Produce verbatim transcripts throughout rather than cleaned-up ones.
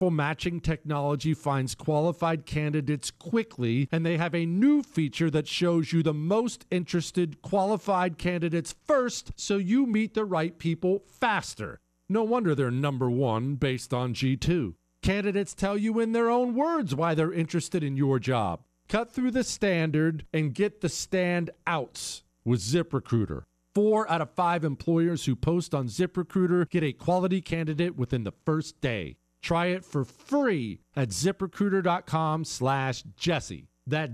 Matching technology finds qualified candidates quickly, and they have a new feature that shows you the most interested qualified candidates first so you meet the right people faster. No wonder they're number one based on G two. Candidates tell you in their own words why they're interested in your job. Cut through the standard and get the standouts with ZipRecruiter. Four out of five employers who post on ZipRecruiter get a quality candidate within the first day. Try it for free at ZipRecruiter.com slash Jesse. That's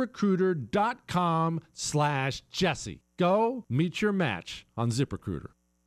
ZipRecruiter.com slash Jesse. Go meet your match on ZipRecruiter.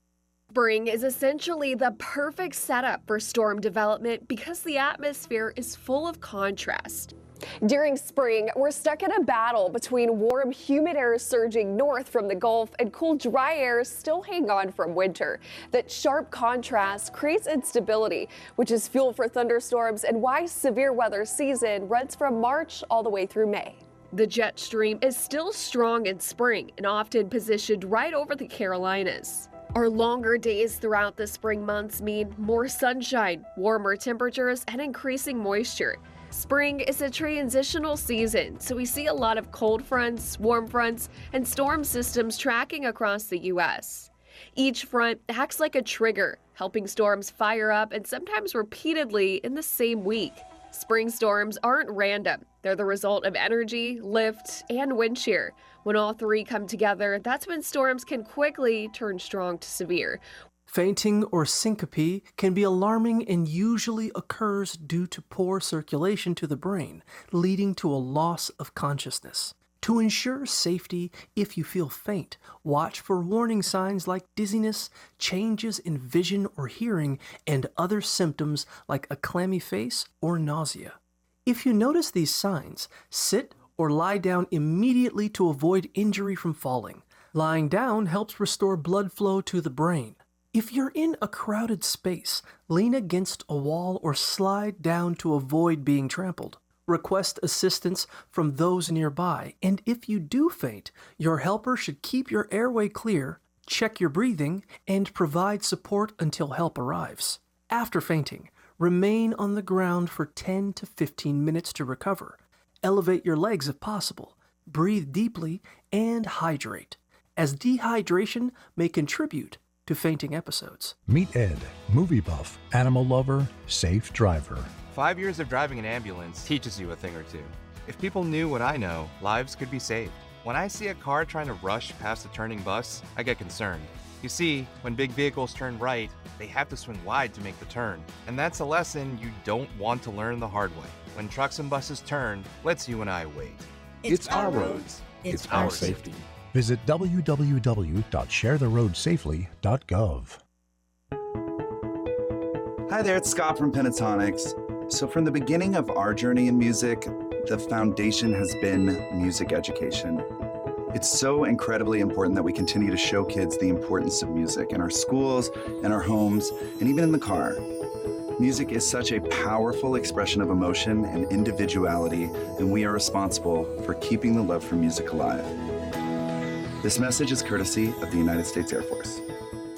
Spring is essentially the perfect setup for storm development because the atmosphere is full of contrast. During spring, we're stuck in a battle between warm, humid air surging north from the Gulf and cool, dry air still hanging on from winter. That sharp contrast creates instability, which is fuel for thunderstorms and why severe weather season runs from March all the way through May. The jet stream is still strong in spring and often positioned right over the Carolinas. Our longer days throughout the spring months mean more sunshine, warmer temperatures, and increasing moisture. Spring is a transitional season, so we see a lot of cold fronts, warm fronts, and storm systems tracking across the U S. Each front acts like a trigger, helping storms fire up and sometimes repeatedly in the same week. Spring storms aren't random. They're the result of energy, lift, and wind shear. When all three come together, that's when storms can quickly turn strong to severe. Fainting or syncope can be alarming and usually occurs due to poor circulation to the brain, leading to a loss of consciousness. To ensure safety, if you feel faint, watch for warning signs like dizziness, changes in vision or hearing, and other symptoms like a clammy face or nausea. If you notice these signs, sit or lie down immediately to avoid injury from falling. Lying down helps restore blood flow to the brain. If you're in a crowded space, lean against a wall or slide down to avoid being trampled. Request assistance from those nearby, and if you do faint, your helper should keep your airway clear, check your breathing, and provide support until help arrives. After fainting, remain on the ground for ten to fifteen minutes to recover. Elevate your legs if possible, breathe deeply, and hydrate, as dehydration may contribute to fainting episodes. Meet Ed, movie buff, animal lover, safe driver. Five years of driving an ambulance teaches you a thing or two. If people knew what I know, lives could be saved. When I see a car trying to rush past a turning bus, I get concerned. You see, when big vehicles turn right, they have to swing wide to make the turn. And that's a lesson you don't want to learn the hard way. When trucks and buses turn, let's you and I wait. It's, it's our roads. It's, it's our safety. safety. Visit w w w dot share the road safely dot gov. Hi there, it's Scott from Pentatonics. So from the beginning of our journey in music, the foundation has been music education. It's so incredibly important that we continue to show kids the importance of music in our schools, in our homes, and even in the car. Music is such a powerful expression of emotion and individuality, and we are responsible for keeping the love for music alive. This message is courtesy of the United States Air Force.